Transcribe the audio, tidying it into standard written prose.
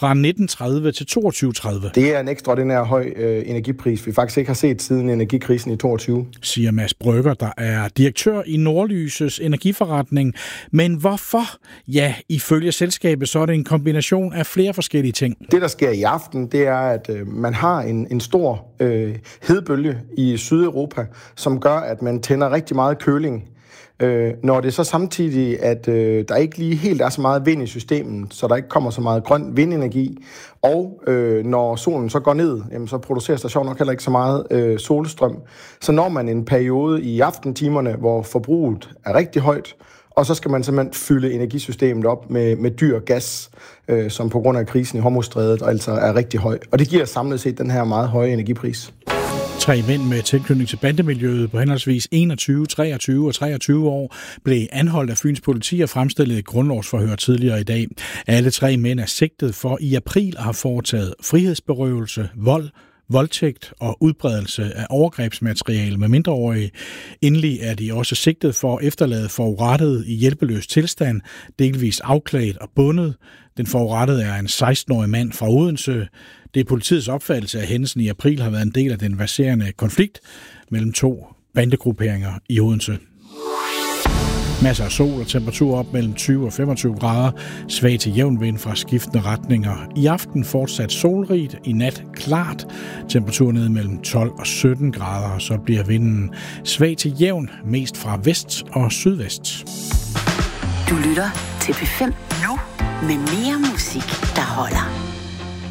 fra 1930 til 2230. Det er en ekstraordinær høj energipris, vi faktisk ikke har set siden energikrisen i 22. Siger Mads Brygger, der er direktør i Nordlysets energiforretning. Men hvorfor? Ja, ifølge selskabet, så er det en kombination af flere forskellige ting. Det, der sker i aften, det er, at man har en stor hedebølge i Sydeuropa, som gør, at man tænder rigtig meget køling. Når det så samtidig, at der ikke lige helt er så meget vind i systemet, så der ikke kommer så meget grøn vindenergi, og når solen så går ned, jamen, så produceres der sjovt nok heller ikke så meget solstrøm. Så når man en periode i aftentimerne, hvor forbruget er rigtig højt, og så skal man simpelthen fylde energisystemet op med dyr gas, som på grund af krisen i Hormuzstrædet altså er rigtig høj. Og det giver samlet set den her meget høje energipris. 3 mænd med tilknytning til bandemiljøet på henholdsvis 21, 23 og 23 år blev anholdt af Fyns politi og fremstillet et grundlovsforhør tidligere i dag. Alle 3 mænd er sigtet for i april at have foretaget frihedsberøvelse, vold, voldtægt og udbredelse af overgrebsmateriale med mindreårige. Endelig er de også sigtet for at efterlade forurettede i hjælpeløs tilstand, delvis afklædt og bundet. Den forurettede er en 16-årig mand fra Odense. Det er politiets opfattelse, at hændelsen i april har været en del af den verserende konflikt mellem 2 bandegrupperinger i Odense. Masser af sol og temperatur op mellem 20 og 25 grader. Svag til jævn vind fra skiftende retninger. I aften fortsat solrigt. I nat klart. Temperatur ned mellem 12 og 17 grader. Så bliver vinden svag til jævn, mest fra vest og sydvest. Du lytter til P5 nu med mere musik, der holder.